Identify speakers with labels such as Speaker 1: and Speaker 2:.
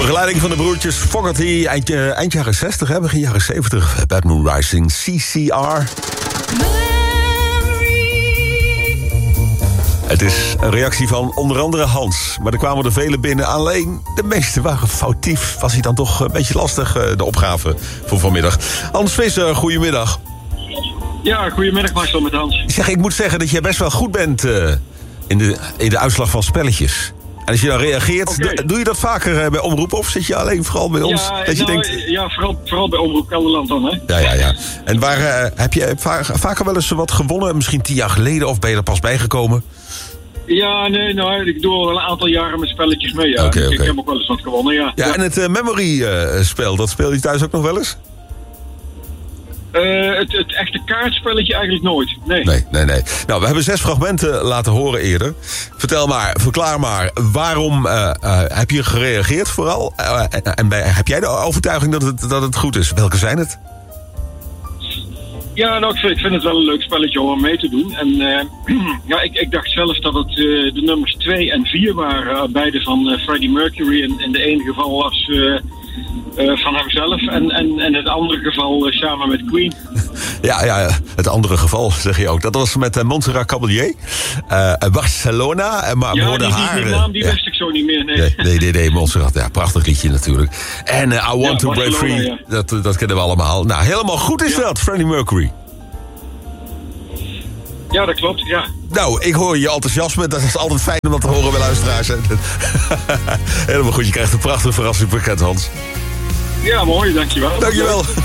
Speaker 1: begeleiding van de broertjes Fogerty, eind jaren 60, hè, begin jaren 70. Bad Moon Rising, CCR. Het is een reactie van onder andere Hans. Maar er kwamen er vele binnen. Alleen de meeste waren foutief. Was hij dan toch een beetje lastig, de opgave voor vanmiddag. Hans Visser, goedemiddag.
Speaker 2: Ja, goedemiddag Marcel met Hans.
Speaker 1: Ik moet zeggen dat jij best wel goed bent in de uitslag van spelletjes. En als je dan reageert, okay. Doe je dat vaker bij Omroep? Of zit je alleen vooral bij ons?
Speaker 2: Ja, vooral bij Omroep Gelderland dan, hè?
Speaker 1: Ja. En heb je vaker wel eens wat gewonnen? Misschien 10 jaar geleden, of ben je er pas bijgekomen?
Speaker 2: Ja, ik doe al een aantal jaren met spelletjes mee, ja.
Speaker 1: Okay.
Speaker 2: Ik heb ook wel eens wat gewonnen, ja.
Speaker 1: Ja, en het memory-spel, dat speel je thuis ook nog wel eens?
Speaker 2: Het echte kaartspelletje eigenlijk nooit. Nee.
Speaker 1: Nou, we hebben 6 fragmenten laten horen eerder. Verklaar maar, waarom heb je gereageerd vooral? En heb jij de overtuiging dat het goed is? Welke zijn het?
Speaker 2: Ja, ik vind het wel een leuk spelletje om mee te doen. En ik dacht zelf dat het de nummers 2 en 4 waren. Beide van Freddie Mercury. In de ene geval was van hemzelf. En het andere geval samen met Queen. Ja,
Speaker 1: het andere geval zeg je ook. Dat was met Montserrat Caballé. Barcelona. Maar
Speaker 2: die naam wist ik zo niet meer.
Speaker 1: Nee, Montserrat. Ja, prachtig liedje natuurlijk. En I Want to Break Free. Ja. Dat kennen we allemaal. Nou, helemaal goed is dat, Freddie Mercury.
Speaker 2: Ja, dat klopt, ja.
Speaker 1: Nou, ik hoor je enthousiasme. Dat is altijd fijn om dat te horen bij luisteraars. Helemaal goed, je krijgt een prachtig verrassingspakket, Hans.
Speaker 2: Ja, mooi, dankjewel.
Speaker 1: Dankjewel.